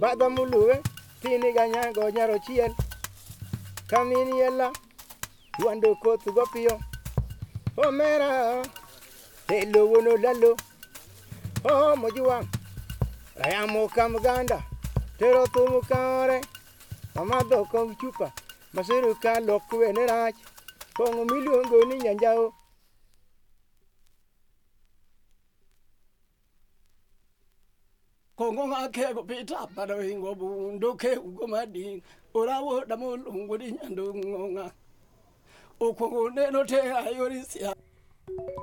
bada muluwe tini ganya gonyaro chiel kamini yella wando kotu gopio omera telo wono lalo mojuwa ayamo kamganda tero tumu kare amado kong chupa masiru ka lokwe ne rach kong miluongo ni nyanjao kongo ngake go pita para ingo bundo ke ugo madi orawo damo lungo di nyando ngonga o kongo ne no te ayori sia